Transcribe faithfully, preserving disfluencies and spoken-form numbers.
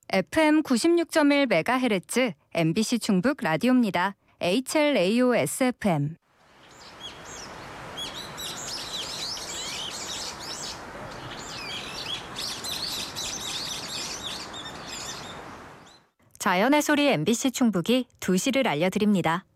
에프엠 구십육 점 일 메가헤르츠 엠비씨 충북 라디오입니다. 에이치엘에이오에스에프엠. 자연의 소리 엠비씨 충북이 두 시를 알려드립니다.